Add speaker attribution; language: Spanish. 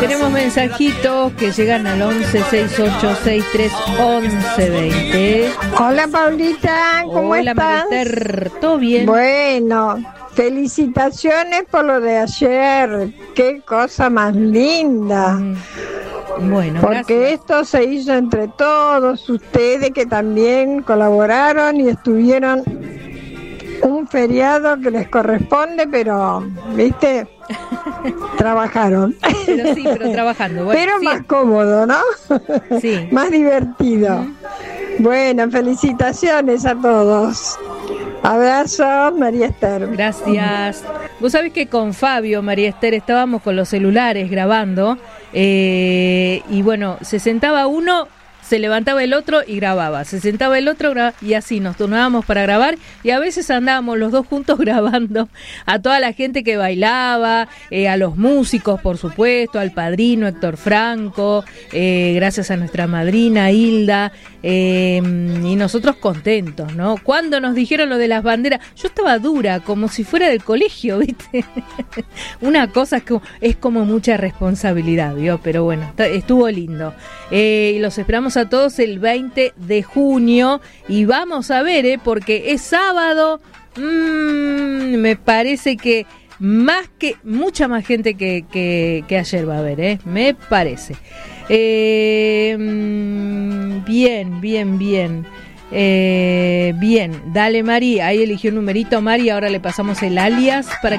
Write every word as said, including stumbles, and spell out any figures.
Speaker 1: Tenemos mensajitos que llegan al once sesenta y ocho sesenta y tres once veinte.
Speaker 2: Hola Paulita, ¿cómo
Speaker 1: Hola,
Speaker 2: estás?
Speaker 1: Marister, ¿todo bien?
Speaker 2: Bueno, felicitaciones por lo de ayer. Qué cosa más linda.
Speaker 1: Mm. Bueno,
Speaker 2: porque
Speaker 1: gracias.
Speaker 2: esto se hizo entre todos ustedes que también colaboraron y estuvieron un feriado que les corresponde, pero, ¿viste? Trabajaron.
Speaker 1: Pero sí, pero trabajando. Bueno,
Speaker 2: pero
Speaker 1: sí.
Speaker 2: más cómodo, ¿no?
Speaker 1: Sí.
Speaker 2: Más divertido. Uh-huh. Bueno, felicitaciones a todos. Abrazos, María Esther.
Speaker 1: Gracias. Vos sabés que con Fabio, María Esther, estábamos con los celulares grabando eh, y bueno, se sentaba uno, se levantaba el otro y grababa, se sentaba el otro y así nos turnábamos para grabar y a veces andábamos los dos juntos grabando a toda la gente que bailaba, eh, a los músicos por supuesto, al padrino Héctor Franco, eh, gracias a nuestra madrina Hilda, eh, y nosotros contentos, ¿no? Cuando nos dijeron lo de las banderas, yo estaba dura, como si fuera del colegio, ¿viste? Una cosa que es como mucha responsabilidad, ¿vio? Pero bueno, estuvo lindo. Eh, y los esperamos a todos el veinte de junio y vamos a ver, ¿eh? Porque es sábado, mmm, me parece que más que, mucha más gente que, que, que ayer va a haber, ¿eh? Me parece. Eh, bien, bien, bien. Eh, bien, dale Mari, ahí eligió un numerito Mari, ahora le pasamos el alias para que